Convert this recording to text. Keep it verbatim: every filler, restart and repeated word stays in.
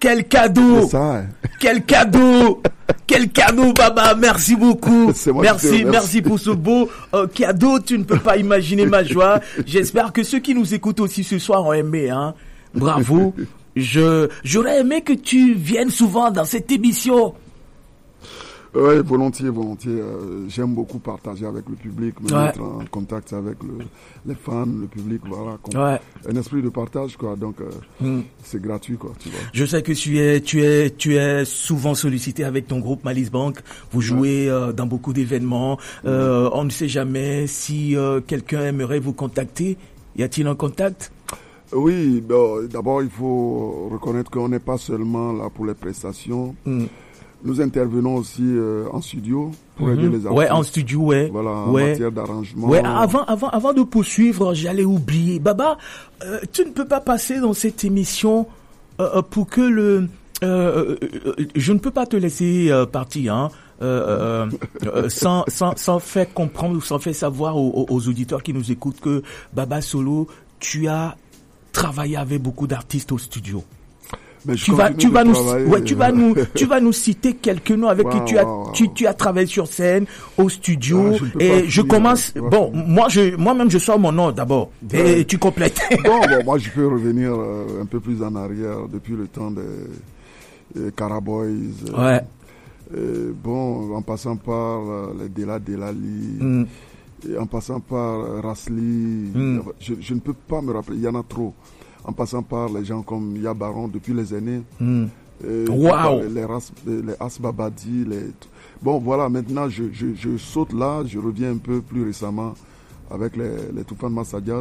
Quel cadeau! C'est ça, hein. Quel cadeau! Quel cadeau, Baba! Merci beaucoup. C'est moi merci, qui te remercie. merci pour ce beau euh, cadeau. Tu ne peux pas imaginer ma joie. J'espère que ceux qui nous écoutent aussi ce soir ont aimé, hein. Bravo. Je, j'aurais aimé que tu viennes souvent dans cette émission. Oui, volontiers, volontiers. Euh, j'aime beaucoup partager avec le public, me Ouais. mettre en contact avec le, les fans, le public, voilà. Comme Ouais. un esprit de partage, quoi. Donc, euh, Mm. c'est gratuit, quoi, tu vois. Je sais que tu es, tu es, tu es souvent sollicité avec ton groupe Malice Bank. Vous jouez euh, dans beaucoup d'événements. Euh, on ne sait jamais si euh, quelqu'un aimerait vous contacter. Y a-t-il un contact? Oui, bon, d'abord, il faut reconnaître qu'on n'est pas seulement là pour les prestations. Mm. Nous intervenons aussi euh, en studio pour Mhm. aider les artistes. Ouais, en studio, ouais. Voilà, en ouais. matière d'arrangement. Ouais, avant, avant, avant de poursuivre, j'allais oublier. Baba, euh, tu ne peux pas passer dans cette émission euh, pour que le... Euh, euh, je ne peux pas te laisser euh, partir, hein. Euh, euh, euh, sans, sans, sans faire comprendre ou sans faire savoir aux, aux auditeurs qui nous écoutent que Baba Solo, tu as travaillé avec beaucoup d'artistes au studio. Mais je Tu vas, continue tu de vas nous, travailler. ouais, tu vas nous, tu vas nous citer quelques noms avec Wow, qui tu as, wow, wow. tu, tu as travaillé sur scène, au studio, Ah, je ne peux pas et je finir, commence, je peux pas bon, finir. moi, je, moi-même, je sors mon nom d'abord, Ouais. et tu complètes. Bon, bon, moi, je peux revenir euh, un peu plus en arrière, depuis le temps des, des Caraboys. euh, Ouais. euh, bon, en passant par euh, les Dela Delali, Mm. et en passant par euh, Rasli. Mm. Je, je ne peux pas me rappeler, il y en a trop. En passant par les gens comme Yabaron depuis les années. Mm. Euh, Wow. Les, les, Ras- les Asbabadi, les... Bon, voilà, maintenant, je, je, je saute là, je reviens un peu plus récemment avec les, les Toufan Massadia.